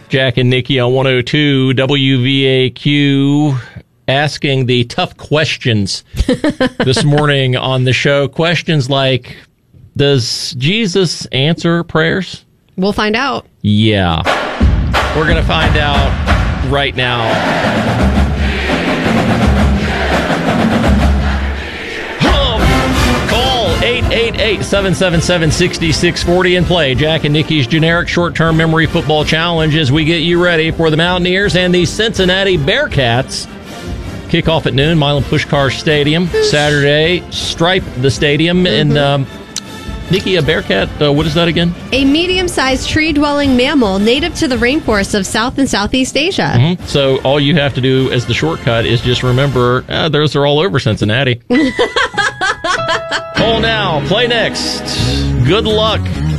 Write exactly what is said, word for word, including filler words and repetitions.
Jack and Nikki on one oh two W V A Q, asking the tough questions this morning on the show. Questions like, does Jesus answer prayers? We'll find out. Yeah. We're going to find out right now. eight eight eight, seven seven seven, six six four zero and play Jack and Nikki's generic short-term memory football challenge as we get you ready for the Mountaineers and the Cincinnati Bearcats. Kickoff at noon, Milan Puskar Stadium. Saturday, stripe the stadium. Mm-hmm. And um, Nikki, a bearcat, uh, what is that again? A medium-sized tree-dwelling mammal native to the rainforests of South and Southeast Asia. Mm-hmm. So all you have to do as the shortcut is just remember, uh, those are all over Cincinnati. Call now, play next. Good luck.